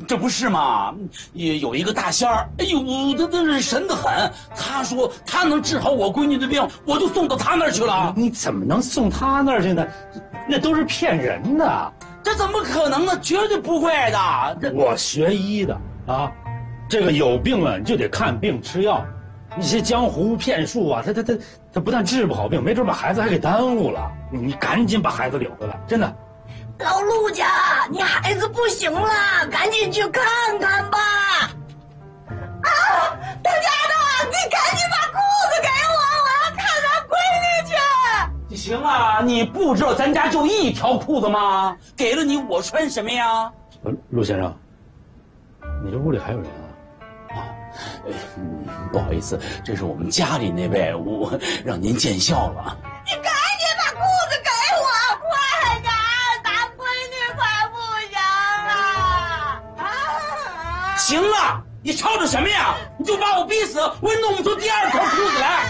这不是吗？有一个大仙儿，哎呦，他是神得很。他说他能治好我闺女的病，我就送到他那儿去了。 你怎么能送他那儿去呢？那都是骗人的。 这怎么可能呢？绝对不会的。 我学医的啊，这个有病了你就得看病吃药。那些江湖骗术啊，他不但治不好病，没准把孩子还给耽误了。你赶紧把孩子领回来，真的。 老陆家，你孩子不行了，赶紧去看看吧！啊，大家的，你赶紧把裤子给我，我要看咱闺女去。 行啊，你不知道咱家就一条裤子吗？给了你，我穿什么呀？ 陆先生，你这屋里还有人啊？ 不好意思，这是我们家里那位，我让您见笑了。 你赶紧把裤子给我，快点！咱闺女快不行了！啊！ 行了，你吵吵什么呀？你就把我逼死，我也弄不出第二条裤子来。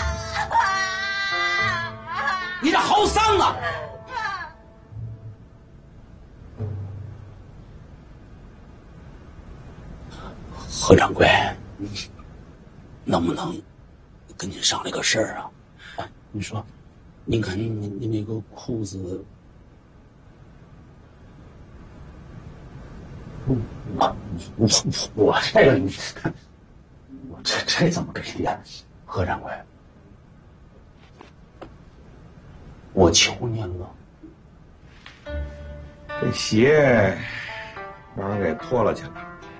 你这好丧啊！何掌柜，能不能跟您商量个事儿啊？ 你说， 您看您那个裤子， 我这个，我这怎么给你呀？何掌柜， 我求您了。 这鞋让人给脱了去了，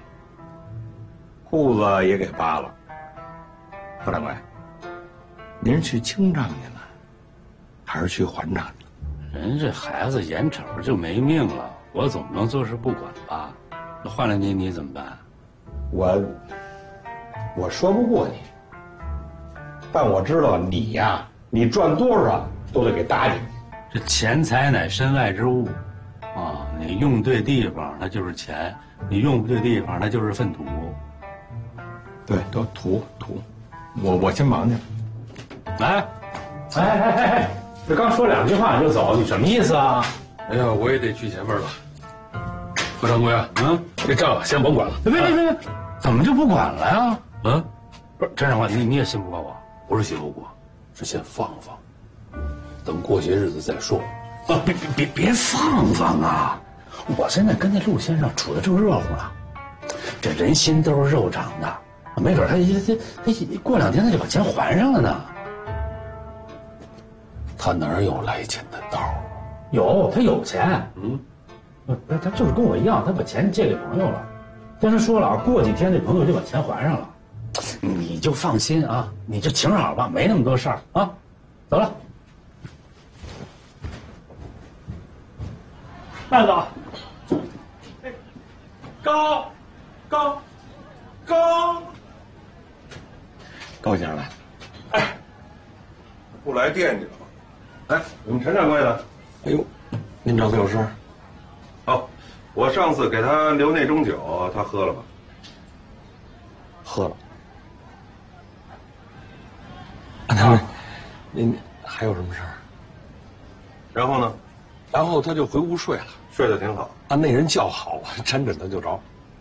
裤子也给扒了。何掌柜，您是去清账去了，还是去还账去了？ 人这孩子眼瞅着就没命了，我总不能坐视不管吧？那换了你怎么办？ 我说不过你，但我知道你呀，你赚多少都得给搭进去。 这钱财乃身外之物，啊，你用对地方它就是钱，你用不对地方它就是粪土。 对，都土，我先忙去。 哎，这刚说2句话你就走，你什么意思啊？ 哎呀，我也得去前面了。何掌柜啊，这账先甭管了。 别，怎么就不管了呀？ 不是陈长官，你也信不过我？ 不是信不过，是先放放，等过些日子再说。 啊，别放啊！我现在跟那陆先生处的正热乎呢，这人心都是肉长的，没准他过2天他就把钱还上了呢。 他哪儿有来钱的道？ 他有钱，他就是跟我一样，他把钱借给朋友了，但是说了啊，过几天这朋友就把钱还上了，你就放心啊，你就请好吧，没那么多事儿啊，走了。慢走。 高先生来。哎，不来惦记了吗？哎，我们陈掌柜呢？ 哎呦，您找他有事？ 哦，我上次给他留那盅酒，他喝了吧？ 喝了。那您还有什么事儿？ 然后呢？ 然后他就回屋睡了， 睡得挺好。 那人叫好啊，沾枕头就着。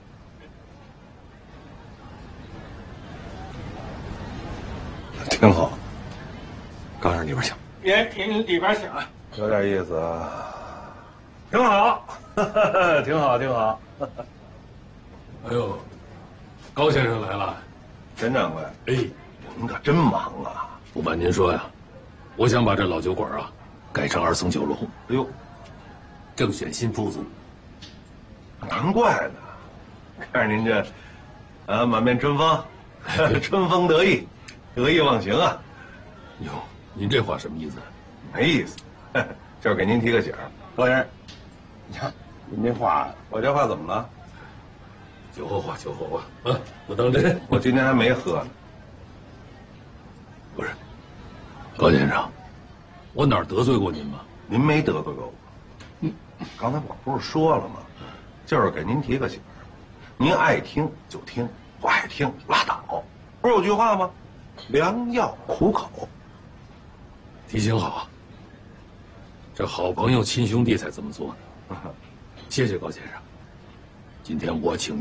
挺好。 刚让里边请。 您里边请。 有点意思啊。 挺好，挺好。 哎呦，高先生来了。 陈掌柜， 哎， 您可真忙啊！ 不瞒您说呀，我想把这老酒馆啊改成2层酒楼。 哎呦， 正选新出租。 难怪呢，看着您这，满面春风，春风得意，得意忘形啊！ 哟，您这话什么意思？ 没意思，就是给您提个醒。高先生，你看您这话，我这话怎么了？ 酒后话啊，不当真。 我今天还没喝呢。 不是，高先生，我哪儿得罪过您吗？ 您没得罪过我。刚才我不是说了吗？就是给您提个醒，您爱听就听，不爱听拉倒。不是有句话吗？良药苦口。 提醒好，这好朋友亲兄弟才这么做呢。谢谢高先生，今天我请